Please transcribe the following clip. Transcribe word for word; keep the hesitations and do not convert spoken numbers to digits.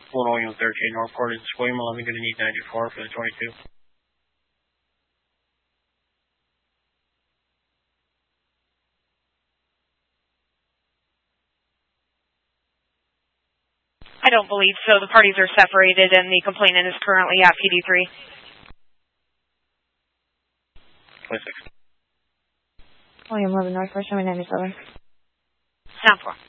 William thirteen, Northport, it's William eleven, going to need ninety-four for the twenty-two. I don't believe so. The parties are separated and the complainant is currently at P D three. twenty-six. William eleven, Northport, showing ninety-seven. Sound four.